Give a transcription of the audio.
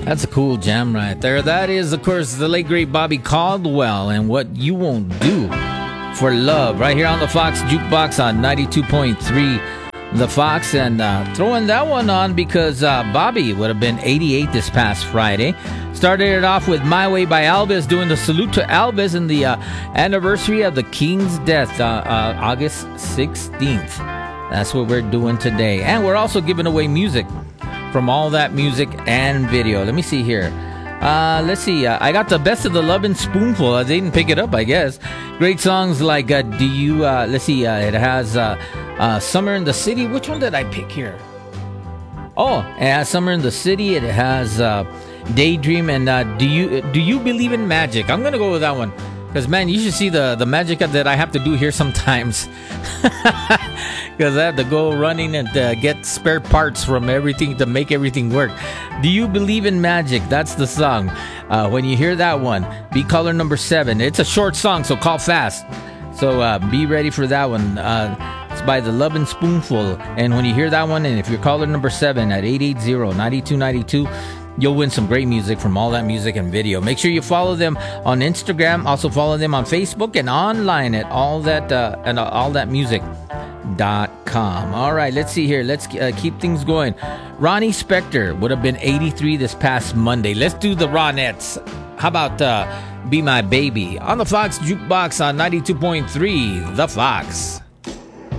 That's a cool jam right there. That is, of course, the late great Bobby Caldwell and What You Won't Do for Love right here on the Fox Jukebox on 92.3 The Fox. And throwing that one on because Bobby would have been 88 this past Friday. Started it off with My Way by Elvis, doing the salute to Elvis in the anniversary of the King's death, August 16th. That's what we're doing today. And we're also giving away music from All That Music and Video. Let me see here. Let's see. I got the Best of the Lovin' Spoonful. I didn't pick it up, I guess. Great songs like Do You... let's see. It has Summer in the City. Which one did I pick here? Oh, it has Summer in the City. It has Daydream. And Do You Believe in Magic? I'm going to go with that one. Because, man, you should see the magic that I have to do here sometimes. Because I have to go running and get spare parts from everything to make everything work. Do You Believe in Magic? That's the song. When you hear that one, be caller number 7. It's a short song, so call fast. So be ready for that one. It's by the Lovin' Spoonful. And when you hear that one, and if you're caller number 7 at 880-9292, you'll win some great music from All That Music and Video. Make sure you follow them on Instagram. Also follow them on Facebook and online at allthatmusic.com. All right, let's see here. Let's keep things going. Ronnie Spector would have been 83 this past Monday. Let's do the Ronettes. How about Be My Baby on the Fox Jukebox on 92.3 The Fox.